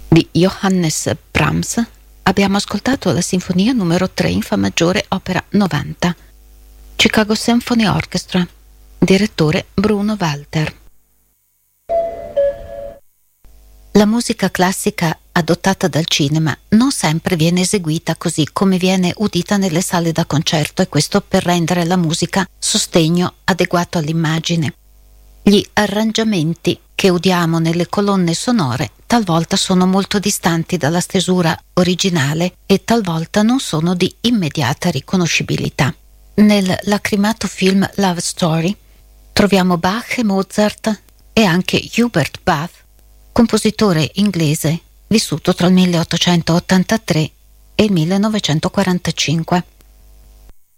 Di Johannes Brahms abbiamo ascoltato la Sinfonia numero 3 in Fa maggiore, opera 90. Chicago Symphony Orchestra, direttore Bruno Walter. La musica classica adottata dal cinema non sempre viene eseguita così come viene udita nelle sale da concerto, e questo per rendere la musica sostegno adeguato all'immagine. Gli arrangiamenti che udiamo nelle colonne sonore talvolta sono molto distanti dalla stesura originale e talvolta non sono di immediata riconoscibilità. Nel lacrimato film Love Story troviamo Bach e Mozart e anche Hubert Bach, compositore inglese vissuto tra il 1883 e il 1945.